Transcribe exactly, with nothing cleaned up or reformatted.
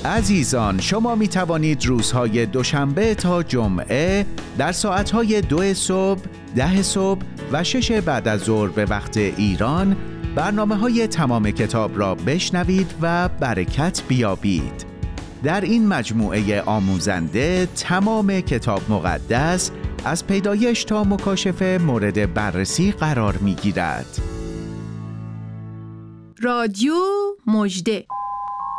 عزیزان، شما می توانید روزهای دوشنبه تا جمعه در ساعتهای دو صبح، ده صبح و شش بعد از ظهر به وقت ایران برنامه‌های تمام کتاب را بشنوید و برکت بیابید. در این مجموعه آموزنده تمام کتاب مقدس از پیدایش تا مکاشفه مورد بررسی قرار می‌گیرد. رادیو مژده.